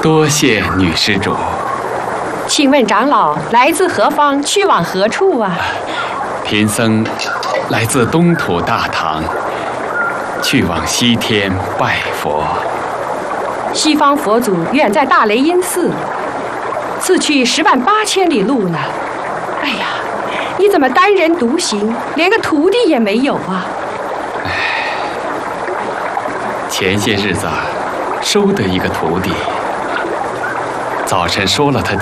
多谢女施主。 请问长老来自何方，去往何处啊？ 贫僧来自东土大唐，去往西天拜佛。 西方佛祖远在大雷音寺，此去108000里路呢。哎呀，你怎么单人独行，连个徒弟也没有啊？ 前些日子收得一个徒弟，早晨说了他